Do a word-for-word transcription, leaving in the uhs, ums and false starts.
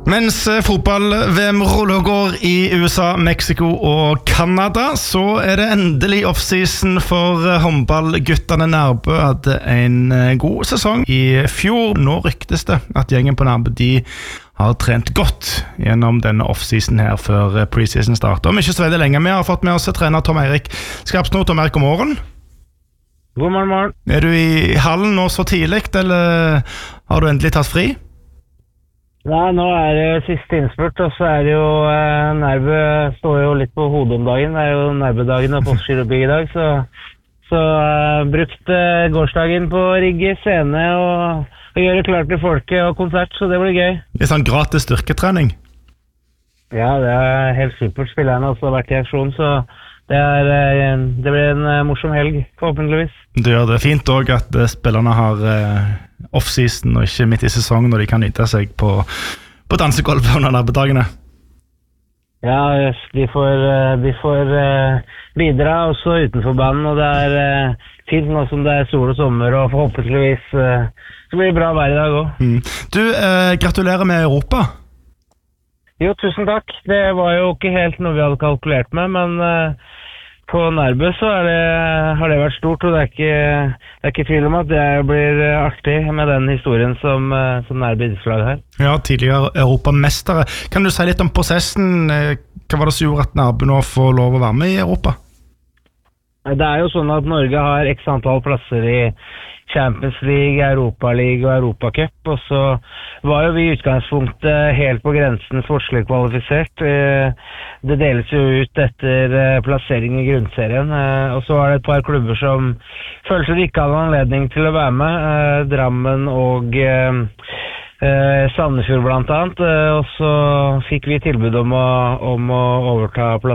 Mens fotball-V M ruller og går i U S A, Mexico og Canada, så er det endelig off-season for håndballguttene. Nærbø hadde en god sesong i fjor. Nå ryktes det at gjengen på Nærbø de har trent godt gjennom denne off-season her før preseason starter. Om ikke så veldig lenge. Vi har fått med oss trener Tom Eirik Skarpsno. Tom Eirik, god morgen. God morgen, morgen. Er du i hallen nå så tidlig, eller har du endelig tatt fri? Nei, nå er det siste innspurt, og så er det jo eh, Nærbø står jo litt på hodet om dagen. Det er jo Nærbø-dagen og Postgirobygg i dag, så, så eh, brukt eh, gårsdagen på å rigge scene og, og gjøre klart til folket og konsert, så det blir gøy. Det er sånn gratis styrketrening? Ja, det er helt supert. Spillerne har også vært i aksjon, så det, er, eh, det blir en eh, morsom helg, forhåpentligvis. Det gjør det fint også at eh, spillerne har eh, off-season og ikke midt i sesong når de kan nyte seg på, på dansegolvet under Nærbø-dagene. Ja, de får, de får bidra også utenfor banen, og det er fint nå som det er sol og sommer, og forhåpentligvis så blir det bra vær i dag også. Mm. Du, eh, gratulerer med Europa. Jo, tusen takk. Det var jo ikke helt noe vi hadde kalkulert med, men eh, på Nærbø så er det, har det vært stort, og det er ikke, det er ikke tvil om at det blir artig med den historien som, som Nærbø idrettslag har. Ja, tidligere europamestere. Kan du si litt om prosessen? Hva var det som gjorde at Nærbø nå får lov å være med i Europa? Det er jo sånn at Norge har x antall plasser i Champions League, Europa League og Europa Cup, og så var jo vi i utgangspunktet helt på grensen sportslig kvalifisert. Det deles jo ut etter plassering i grunnserien, og så var det et par klubber som følte de ikke hadde anledning til å være med, Drammen og Sandefjord blant annet, og så fikk vi tilbud om å, om å overta plass.